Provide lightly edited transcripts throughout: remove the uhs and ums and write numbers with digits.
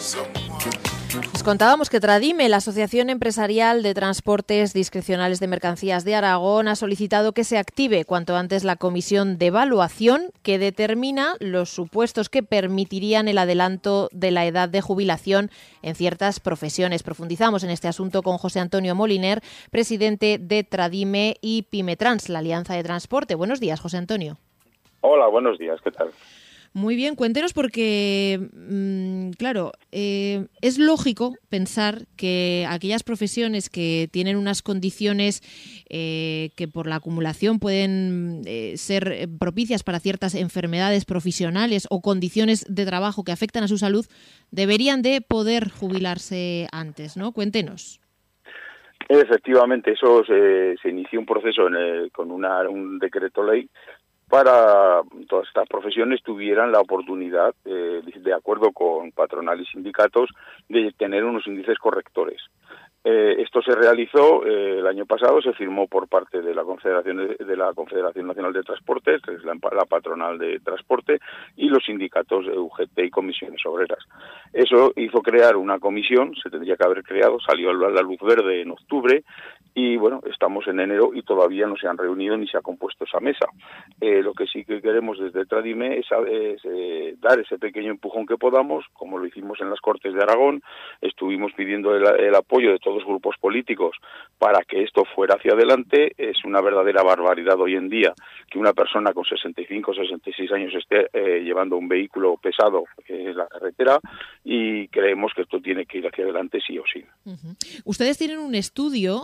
Os contábamos que Tradime, la Asociación Empresarial de Transportes Discrecionales de Mercancías de Aragón, ha solicitado que se active cuanto antes la comisión de evaluación que determina los supuestos que permitirían el adelanto de la edad de jubilación en ciertas profesiones. Profundizamos en este asunto con José Antonio Moliner, presidente de Tradime y Pymetrans, la Alianza de Transporte. Buenos días, José Antonio. Hola, buenos días, ¿qué tal? Muy bien, cuéntenos porque, claro, es lógico pensar que aquellas profesiones que tienen unas condiciones que por la acumulación pueden ser propicias para ciertas enfermedades profesionales o condiciones de trabajo que afectan a su salud, deberían de poder jubilarse antes, ¿no? Cuéntenos. Efectivamente, eso se inició un proceso con un decreto ley para todas estas profesiones tuvieran la oportunidad, de acuerdo con patronal y sindicatos, de tener unos índices correctores. Esto se realizó el año pasado, se firmó por parte de la Confederación Nacional de Transportes, que es la patronal de transporte, y los sindicatos UGT y comisiones obreras. Eso hizo crear una comisión, se tendría que haber creado, salió a la luz verde en octubre, y bueno, estamos en enero y todavía no se han reunido ni se ha compuesto esa mesa. Lo que sí que queremos desde Tradime es dar ese pequeño empujón que podamos, como lo hicimos en las Cortes de Aragón. Estuvimos pidiendo el apoyo de todos los grupos políticos para que esto fuera hacia adelante. Es una verdadera barbaridad hoy en día que una persona con 65 o 66 años esté llevando un vehículo pesado en la carretera, y creemos que esto tiene que ir hacia adelante sí o sí. Uh-huh. Ustedes tienen un estudio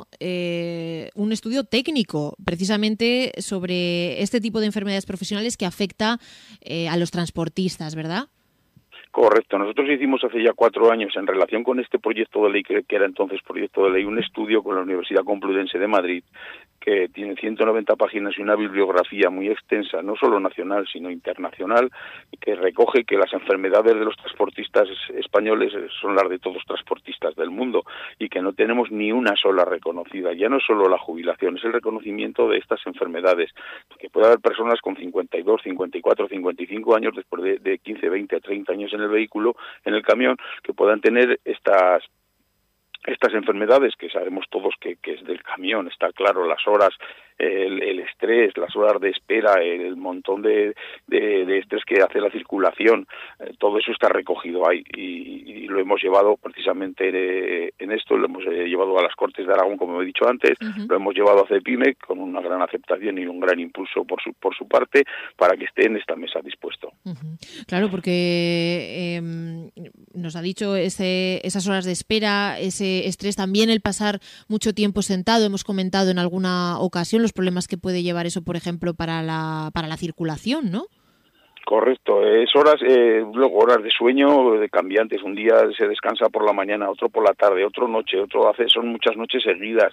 técnico precisamente sobre este tipo de enfermedades profesionales que afecta a los transportistas, ¿verdad? Correcto. Nosotros hicimos hace ya 4 años, en relación con este proyecto de ley, que era entonces proyecto de ley, un estudio con la Universidad Complutense de Madrid, que tiene 190 páginas y una bibliografía muy extensa, no solo nacional, sino internacional, que recoge que las enfermedades de los transportistas españoles son las de todos los transportistas del mundo, y que no tenemos ni una sola reconocida. Ya no es solo la jubilación, es el reconocimiento de estas enfermedades, que puede haber personas con 52, 54, 55 años, después de 15, 20, 30 años en el vehículo, en el camión, que puedan tener estas enfermedades, que sabemos todos que es del camión, está claro, las horas, el estrés, las horas de espera, el montón de estrés que hace la circulación, todo eso está recogido ahí, y lo hemos llevado precisamente en esto, lo hemos llevado a las Cortes de Aragón, como he dicho antes. Uh-huh. Lo hemos llevado a CEPIME con una gran aceptación y un gran impulso por su parte, para que esté en esta mesa dispuesto. Uh-huh. Claro, porque nos ha dicho esas horas de espera, ese estrés, también el pasar mucho tiempo sentado. Hemos comentado en alguna ocasión los problemas que puede llevar eso, por ejemplo, para la circulación, ¿no? Correcto, es horas, luego horas de sueño de cambiantes. Un día se descansa por la mañana, otro por la tarde, otro noche, son muchas noches seguidas.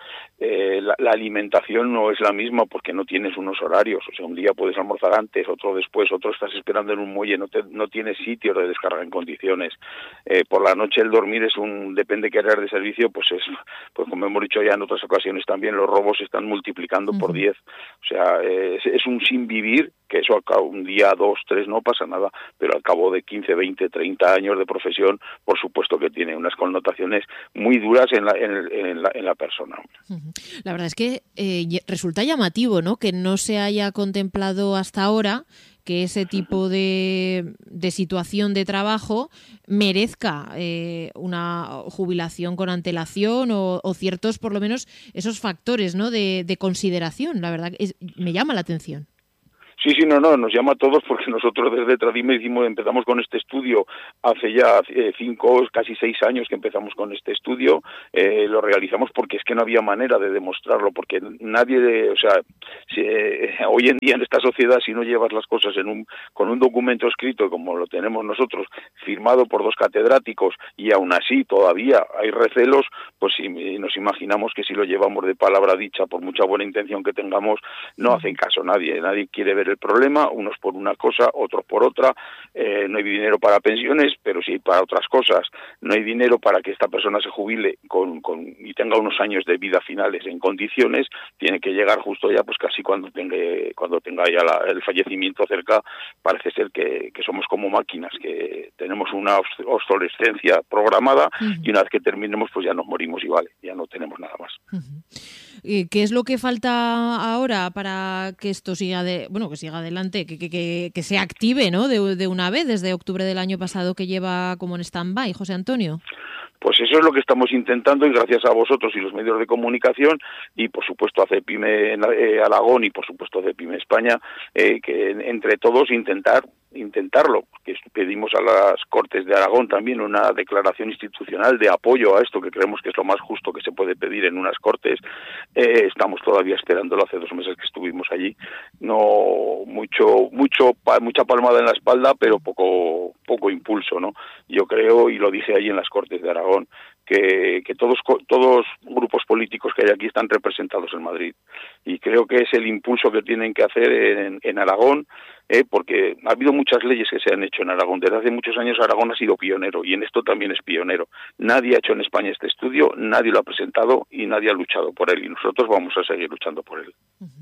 La alimentación no es la misma porque no tienes unos horarios. O sea, un día puedes almorzar antes, otro después, otro estás esperando en un muelle, no tienes sitios de descarga en condiciones. Por la noche el dormir depende qué áreas de servicio, pues como hemos dicho ya en otras ocasiones también, los robos se están multiplicando por 10. O sea, es un sin vivir, que eso acá un día, 2, 3 no pasa nada, pero al cabo de 15, 20, 30 años de profesión, por supuesto que tiene unas connotaciones muy duras en la persona. La verdad es que resulta llamativo, ¿no?, que no se haya contemplado hasta ahora que ese tipo de situación de trabajo merezca una jubilación con antelación o ciertos, por lo menos, esos factores, ¿no?, de consideración. La verdad, me llama la atención. Sí, nos llama a todos, porque nosotros desde Tradime empezamos con este estudio hace ya 5, casi 6 años que empezamos con este estudio. Lo realizamos porque es que no había manera de demostrarlo, porque nadie, hoy en día en esta sociedad, si no llevas las cosas con un documento escrito como lo tenemos nosotros, firmado por 2 catedráticos, y aún así todavía hay recelos, pues si nos imaginamos que si lo llevamos de palabra dicha, por mucha buena intención que tengamos, no hacen caso nadie quiere ver el problema, unos por una cosa, otros por otra. No hay dinero para pensiones, pero si para otras cosas no hay dinero para que esta persona se jubile y tenga unos años de vida finales en condiciones, tiene que llegar justo ya, pues casi cuando tenga ya el fallecimiento cerca. Parece ser que somos como máquinas, que tenemos una obsolescencia programada y una vez que terminemos pues ya nos morimos y vale, ya no tenemos nada más. ¿Qué es lo que falta ahora para que esto siga que siga adelante, que se active, ¿no? de una vez desde octubre del año pasado que lleva como en stand-by, José Antonio? Pues eso es lo que estamos intentando y gracias a vosotros y los medios de comunicación y por supuesto a CEPIME Aragón y por supuesto a CEPIME España, que entre todos intentarlo, que pedimos a las Cortes de Aragón también una declaración institucional de apoyo a esto, que creemos que es lo más justo que se puede pedir en unas Cortes. Estamos todavía esperándolo, hace 2 meses que estuvimos allí. No mucha palmada en la espalda, pero poco impulso, ¿no? Yo creo, y lo dije allí en las Cortes de Aragón, que todos grupos políticos que hay aquí están representados en Madrid, y creo que es el impulso que tienen que hacer en Aragón, porque ha habido muchas leyes que se han hecho en Aragón. Desde hace muchos años Aragón ha sido pionero y en esto también es pionero. Nadie ha hecho en España este estudio, nadie lo ha presentado y nadie ha luchado por él, y nosotros vamos a seguir luchando por él.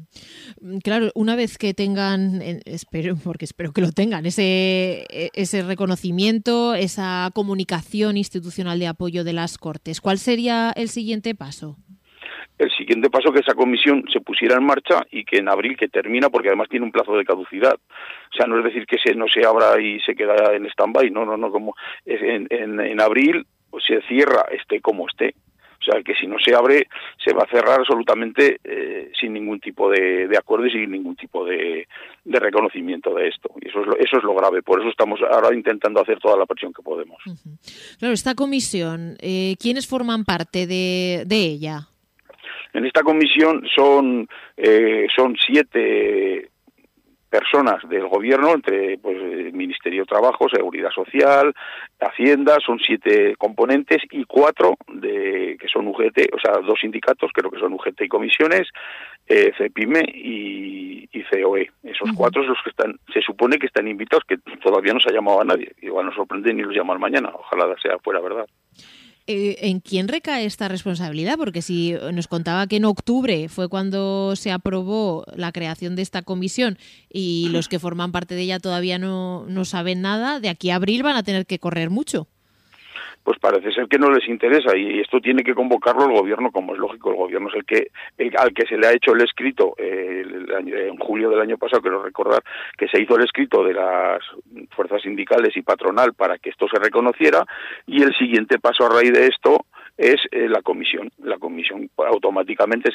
Claro, una vez que tengan, espero que lo tengan, ese reconocimiento, esa comunicación institucional de apoyo de las Cortes, ¿cuál sería el siguiente paso? El siguiente paso, que esa comisión se pusiera en marcha y que en abril, que termina, porque además tiene un plazo de caducidad. O sea, no es decir que no se abra y se queda en stand-by, no, como en abril se cierra, esté como esté. O sea, que si no se abre, se va a cerrar absolutamente sin ningún tipo de acuerdo y sin ningún tipo de reconocimiento de esto. Y eso es lo grave. Por eso estamos ahora intentando hacer toda la presión que podemos. Claro, esta comisión, ¿quiénes forman parte de ella? En esta comisión son 7 personas del gobierno, entre el Ministerio de Trabajo, Seguridad Social, Hacienda, son 7 componentes y 4 que son UGT, o sea, 2 sindicatos, creo que son UGT y comisiones, CEPIME y COE. Esos 4 son los que se supone que están invitados, que todavía no se ha llamado a nadie. Igual nos sorprende ni los llaman mañana, ojalá sea fuera verdad. ¿En quién recae esta responsabilidad? Porque si nos contaba que en octubre fue cuando se aprobó la creación de esta comisión y los que forman parte de ella todavía no saben nada, de aquí a abril van a tener que correr mucho. Pues parece ser que no les interesa y esto tiene que convocarlo el gobierno, como es lógico. El gobierno es al que se le ha hecho el escrito en julio del año pasado, quiero recordar que se hizo el escrito de las fuerzas sindicales y patronal para que esto se reconociera, y el siguiente paso a raíz de esto es la comisión. La comisión automáticamente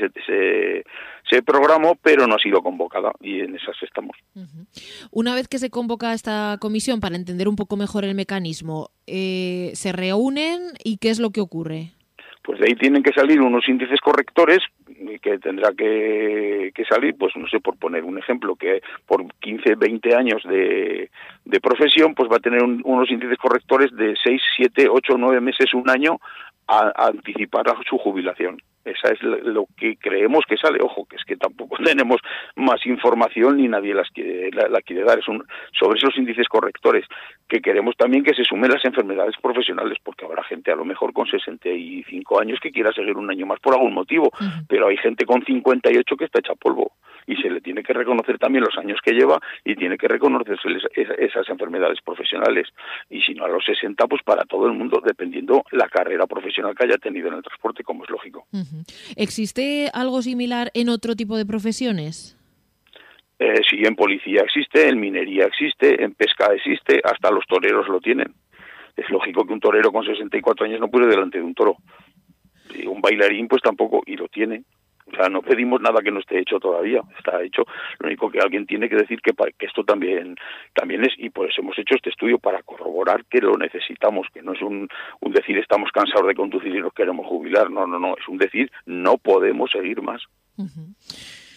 se programó, pero no ha sido convocada y en esas estamos. Una vez que se convoca esta comisión, para entender un poco mejor el mecanismo, ¿se reúnen y qué es lo que ocurre? Pues de ahí tienen que salir unos índices correctores que tendrá que salir, pues no sé, por poner un ejemplo, que por 15, 20 años de profesión, pues va a tener unos índices correctores de 6, 7, 8, 9 meses, un año, a anticipar su jubilación. Esa es lo que creemos que sale. Ojo, que es que tampoco tenemos más información ni nadie la quiere dar. Sobre esos índices correctores, que queremos también que se sumen las enfermedades profesionales, porque habrá gente a lo mejor con 65 años que quiera seguir un año más por algún motivo, pero hay gente con 58 que está hecha polvo y se le tiene que reconocer también los años que lleva y tiene que reconocerse esas enfermedades profesionales. Y si no a los 60, pues para todo el mundo, dependiendo la carrera profesional que haya tenido en el transporte, como es lógico. ¿Existe algo similar en otro tipo de profesiones? Sí, en policía existe, en minería existe, en pesca existe, hasta los toreros lo tienen. Es lógico que un torero con 64 años no puede ir delante de un toro. Y un bailarín pues tampoco, y lo tiene. O sea, no pedimos nada que no esté hecho todavía, está hecho. Lo único que alguien tiene que decir que esto también es, y por eso hemos hecho este estudio, para corroborar que lo necesitamos, que no es un decir estamos cansados de conducir y nos queremos jubilar, no, es un decir no podemos seguir más.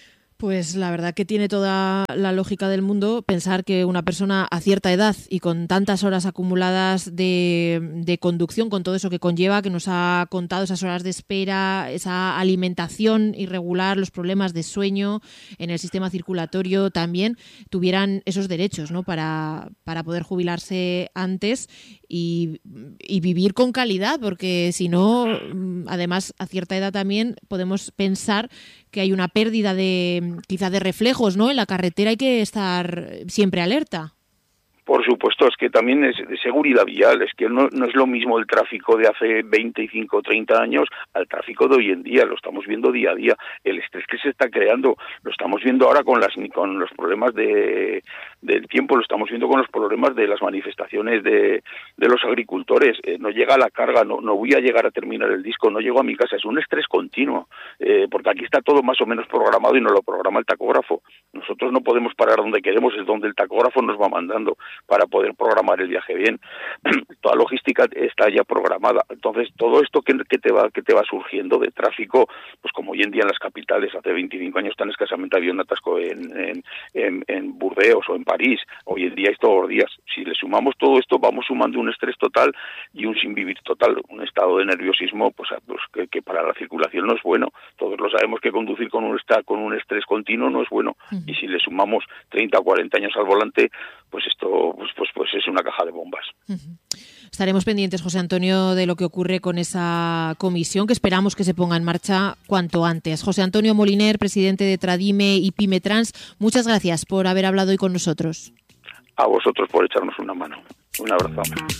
Pues la verdad que tiene toda la lógica del mundo pensar que una persona a cierta edad y con tantas horas acumuladas de conducción, con todo eso que conlleva, que nos ha contado, esas horas de espera, esa alimentación irregular, los problemas de sueño en el sistema circulatorio, también tuvieran esos derechos, ¿no? para poder jubilarse antes y vivir con calidad, porque si no, además a cierta edad también podemos pensar que hay una pérdida quizá de reflejos, ¿no? En la carretera hay que estar siempre alerta. Por supuesto, es que también es de seguridad vial, es que no es lo mismo el tráfico de hace 25 o 30 años al tráfico de hoy en día, lo estamos viendo día a día, el estrés que se está creando, lo estamos viendo ahora con los problemas del tiempo, lo estamos viendo con los problemas de las manifestaciones de los agricultores, no llega la carga, no voy a llegar a terminar el disco, no llego a mi casa, es un estrés continuo, porque aquí está todo más o menos programado y nos lo programa el tacógrafo, nosotros no podemos parar donde queremos, es donde el tacógrafo nos va mandando para poder programar el viaje bien. Toda logística está ya programada. Entonces, todo esto que te va surgiendo de tráfico, pues como hoy en día en las capitales, hace 25 años tan escasamente había un atasco en Burdeos o en París, hoy en día es todos los días. Si le sumamos todo esto, vamos sumando un estrés total y un sin vivir total, un estado de nerviosismo pues que para la circulación no es bueno. Todos lo sabemos que conducir con un estrés continuo no es bueno. Y si le sumamos 30 o 40 años al volante, pues esto pues es una caja de bombas. Estaremos pendientes, José Antonio, de lo que ocurre con esa comisión que esperamos que se ponga en marcha cuanto antes. José Antonio Moliner, presidente de Tradime y Pymetrans, muchas gracias por haber hablado hoy con nosotros. A vosotros por echarnos una mano. Un abrazo.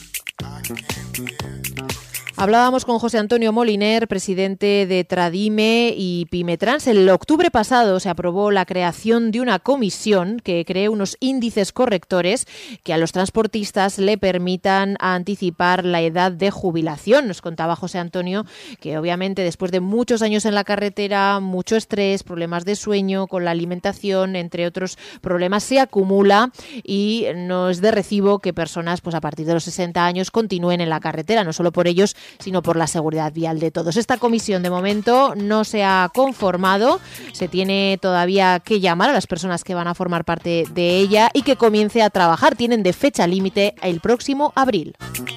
Hablábamos con José Antonio Moliner, presidente de Tradime y Pymetrans. El octubre pasado se aprobó la creación de una comisión que cree unos índices correctores que a los transportistas le permitan anticipar la edad de jubilación. Nos contaba José Antonio que obviamente después de muchos años en la carretera, mucho estrés, problemas de sueño, con la alimentación, entre otros problemas, se acumula y no es de recibo que personas pues a partir de los 60 años continúen en la carretera, no solo por ellos, sino por la seguridad vial de todos. Esta comisión de momento no se ha conformado, se tiene todavía que llamar a las personas que van a formar parte de ella y que comience a trabajar. Tienen de fecha límite el próximo abril.